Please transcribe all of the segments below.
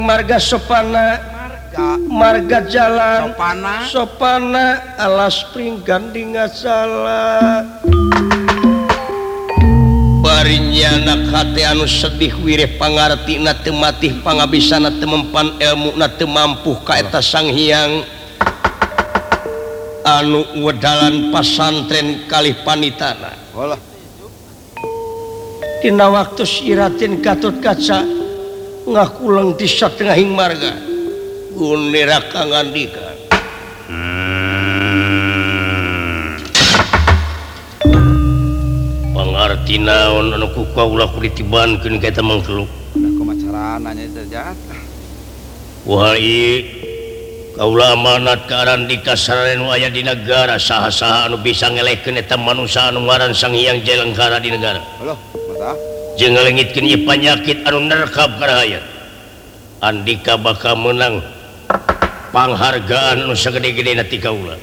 marga sopana marga jalan sopana alas pring gandinga salah barinya anak hati anu sedih wireh pangartina teu matih pangabisana teu mempan ilmuna teu mampu ka eta Sang Hyang anu wedalan pasantren kalih panitana. Dina waktu Iratin Gatotkaca ngakulang di satengahing marga gunira kangandika pangarti naon anu ku kaula kudu ditibankeun ka eta mangkeluk kumaha carana nya terjat wahai kaula amanat ka Arandika sareng aya di negara saha-saha anu bisa ngelehkeun eta manusia anu ngaran Sang Hyang Jalengkara di negara jeung ngalengitkeun ieu panyakit anu nerkab ka rakyat. Andika bakal menang panghargaan anu sagede-gedena ti kaula.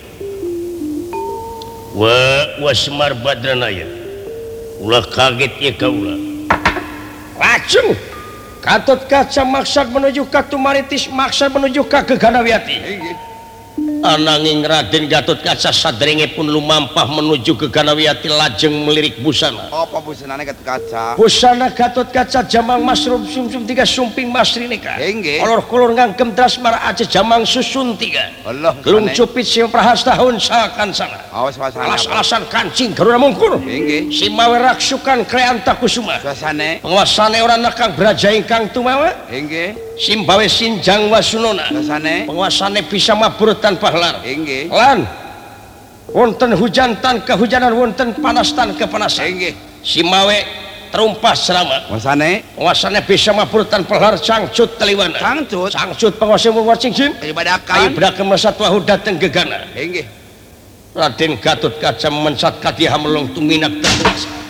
Wa Semar Badranaya. Ulah kaget ieu kaula. Lajeng Gatotkaca maksad menuju ka Tumaritis, maksad menuju ka Geganawiati. Ananging Raden Gatotkaca saderengipun lumampah menuju Geganawiati lajeng melirik busana. Apa busanana Gatotkaca? Busana Gatotkaca jamang masrum sumsum tiga sumping masrinika. Kolor-kolor ngangkem drasmara aja jamang susun tiga. Gelung cupit si prahastahun sakan sana. Alas-alasan kancing garuna mungkur. Simawe raksukan kreanta kusuma. Penguasane orang nakang beraja ingkang tumawa. Simbawe sinjang wasunona. Penguasane bisa mabur tanpa lar. Lan wonten hujan tan kehujanan, wonten panas tan kepanasan. Simawe terumpah serama. Penguasane bisa mabur tanpa lar cangcut teliwana. Cangcut penguasa mewacingin. Ayo beragam satu wahu dateng gegana. Raden Gatotkaca mensat kadiha melong tuminak terus.